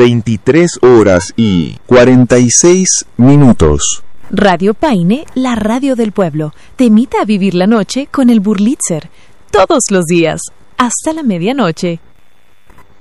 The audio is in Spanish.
23:46. Radio Paine, la radio del pueblo, te invita a vivir la noche con el Burlitzer. Todos los días, hasta la medianoche.